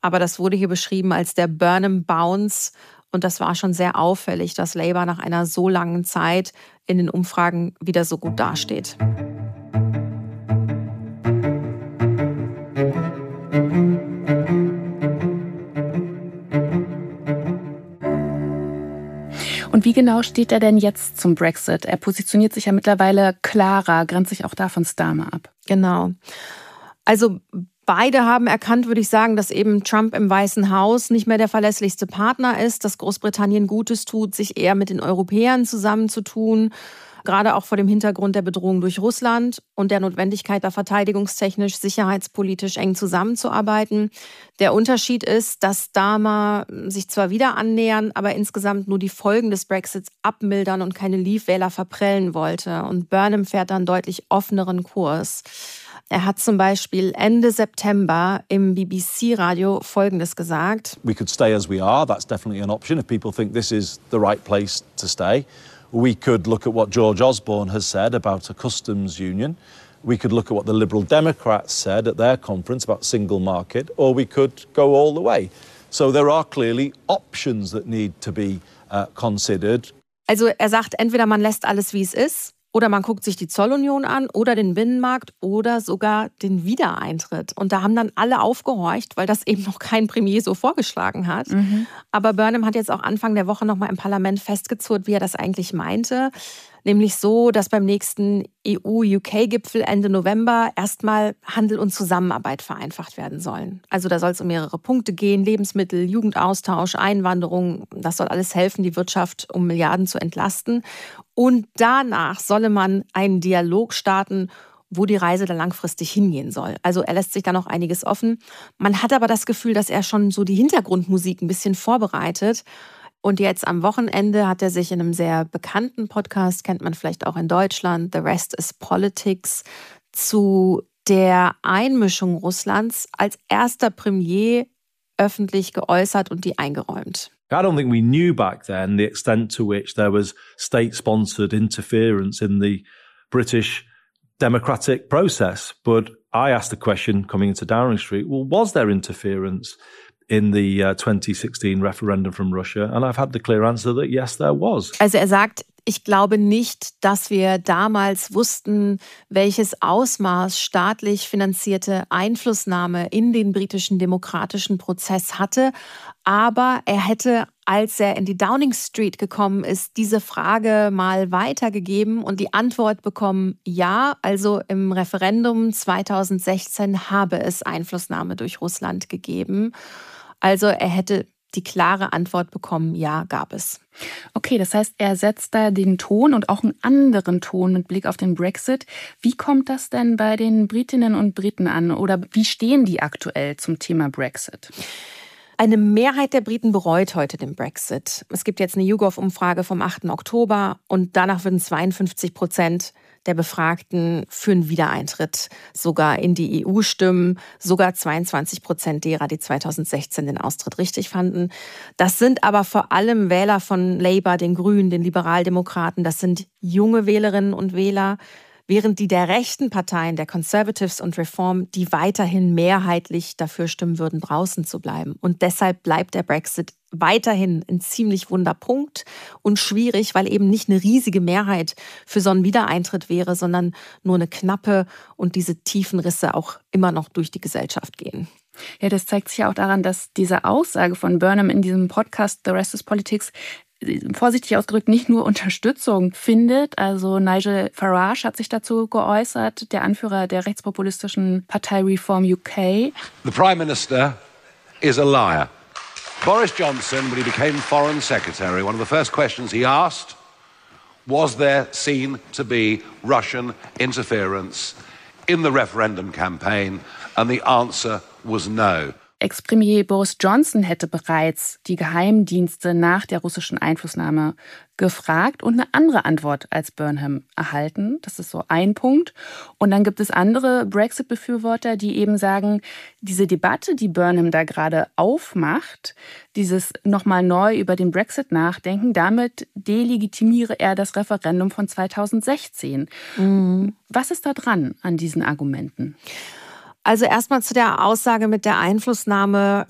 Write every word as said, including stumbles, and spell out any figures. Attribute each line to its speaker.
Speaker 1: aber das wurde hier beschrieben als der Burnham Bounce. Und das war schon sehr auffällig, dass Labour nach einer so langen Zeit in den Umfragen wieder so gut dasteht.
Speaker 2: Und wie genau steht er denn jetzt zum Brexit? Er positioniert sich ja mittlerweile klarer, grenzt sich auch da von Starmer ab.
Speaker 1: Genau. Also beide haben erkannt, würde ich sagen, dass eben Trump im Weißen Haus nicht mehr der verlässlichste Partner ist, dass Großbritannien Gutes tut, sich eher mit den Europäern zusammenzutun, gerade auch vor dem Hintergrund der Bedrohung durch Russland und der Notwendigkeit, da verteidigungstechnisch, sicherheitspolitisch eng zusammenzuarbeiten. Der Unterschied ist, dass Starmer sich zwar wieder annähern, aber insgesamt nur die Folgen des Brexits abmildern und keine Leave-Wähler verprellen wollte. Und Burnham fährt dann deutlich offeneren Kurs. Er hat zum Beispiel Ende September im B B C-Radio Folgendes gesagt.
Speaker 3: We could stay as we are. That's definitely an option if people think this is the right place to stay. We could look at what George Osborne has said about a customs union. We could look at what the Liberal Democrats said at their conference about single market, or we could go all the way. So there are clearly options that need to be uh, considered.
Speaker 1: Also er sagt, entweder man lässt alles, wie es ist, oder man guckt sich die Zollunion an oder den Binnenmarkt oder sogar den Wiedereintritt. Und da haben dann alle aufgehorcht, weil das eben noch kein Premier so vorgeschlagen hat. Mhm. Aber Burnham hat jetzt auch Anfang der Woche noch mal im Parlament festgezurrt, wie er das eigentlich meinte. Nämlich so, dass beim nächsten E U-U K-Gipfel Ende November erstmal Handel und Zusammenarbeit vereinfacht werden sollen. Also da soll es um mehrere Punkte gehen, Lebensmittel, Jugendaustausch, Einwanderung. Das soll alles helfen, die Wirtschaft um Milliarden zu entlasten. Und danach solle man einen Dialog starten, wo die Reise dann langfristig hingehen soll. Also er lässt sich da noch einiges offen. Man hat aber das Gefühl, dass er schon so die Hintergrundmusik ein bisschen vorbereitet. Und jetzt am Wochenende hat er sich in einem sehr bekannten Podcast, kennt man vielleicht auch in Deutschland, The Rest is Politics, zu der Einmischung Russlands als erster Premier öffentlich geäußert und die eingeräumt.
Speaker 4: I don't think we knew back then the extent to which there was state-sponsored interference in the British democratic process. But I asked the question coming into Downing Street, well, was there interference in the uh, twenty sixteen referendum from Russia? And I've had the clear answer that yes, there was.
Speaker 1: Also er sagt, ich glaube nicht, dass wir damals wussten, welches Ausmaß staatlich finanzierte Einflussnahme in den britischen demokratischen Prozess hatte. Aber er hätte, als er in die Downing Street gekommen ist, diese Frage mal weitergegeben und die Antwort bekommen, ja, also im Referendum zweitausendsechzehn habe es Einflussnahme durch Russland gegeben. Also er hätte die klare Antwort bekommen, ja, gab es.
Speaker 2: Okay, das heißt, er setzt da den Ton und auch einen anderen Ton mit Blick auf den Brexit. Wie kommt das denn bei den Britinnen und Briten an oder wie stehen die aktuell zum Thema Brexit?
Speaker 1: Eine Mehrheit der Briten bereut heute den Brexit. Es gibt jetzt eine YouGov-Umfrage vom achten Oktober und danach würden zweiundfünfzig Prozent der Befragten für einen Wiedereintritt sogar in die E U stimmen, sogar zweiundzwanzig Prozent derer, die zweitausendsechzehn den Austritt richtig fanden. Das sind aber vor allem Wähler von Labour, den Grünen, den Liberaldemokraten. Das sind junge Wählerinnen und Wähler, während die der rechten Parteien, der Conservatives und Reform, die weiterhin mehrheitlich dafür stimmen würden, draußen zu bleiben. Und deshalb bleibt der Brexit weiterhin ein ziemlich wunder Punkt und schwierig, weil eben nicht eine riesige Mehrheit für so einen Wiedereintritt wäre, sondern nur eine knappe und diese tiefen Risse auch immer noch durch die Gesellschaft gehen.
Speaker 2: Ja, das zeigt sich ja auch daran, dass diese Aussage von Burnham in diesem Podcast The Rest is Politics vorsichtig ausgedrückt nicht nur Unterstützung findet. Also Nigel Farage hat sich dazu geäußert, der Anführer der rechtspopulistischen Partei Reform U K.
Speaker 5: The Prime Minister is a liar. Boris Johnson, when he became Foreign Secretary, one of the first questions he asked, was there seen to be Russian interference in the referendum campaign? And the answer was no.
Speaker 2: Ex-Premier Boris Johnson hätte bereits die Geheimdienste nach der russischen Einflussnahme gefragt und eine andere Antwort als Burnham erhalten. Das ist so ein Punkt. Und dann gibt es andere Brexit-Befürworter, die eben sagen, diese Debatte, die Burnham da gerade aufmacht, dieses nochmal neu über den Brexit nachdenken, damit delegitimiere er das Referendum von zweitausendsechzehn. Mhm. Was ist da dran an diesen Argumenten?
Speaker 1: Also erstmal zu der Aussage mit der Einflussnahme.